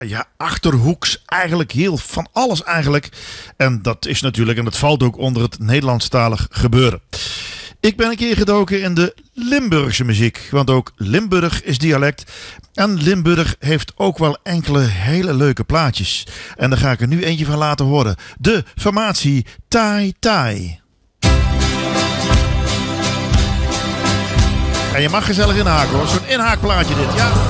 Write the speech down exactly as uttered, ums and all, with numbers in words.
Ja, Achterhoeks, eigenlijk heel van alles eigenlijk. En dat is natuurlijk, en dat valt ook onder het Nederlandstalig gebeuren. Ik ben een keer gedoken in de Limburgse muziek, want ook Limburg is dialect. En Limburg heeft ook wel enkele hele leuke plaatjes. En daar ga ik er nu eentje van laten horen. De formatie Tai Tai. En je mag gezellig inhaken hoor, zo'n inhaakplaatje dit, ja.